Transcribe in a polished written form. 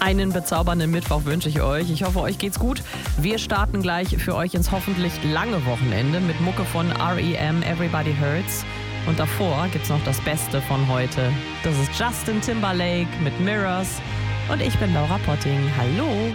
Einen bezaubernden Mittwoch wünsche ich euch. Ich hoffe, euch geht's gut. Wir starten gleich für euch ins hoffentlich lange Wochenende mit Mucke von R.E.M. Everybody Hurts. Und davor gibt's noch das Beste von heute. Das ist Justin Timberlake mit Mirrors. Und ich bin Laura Potting. Hallo.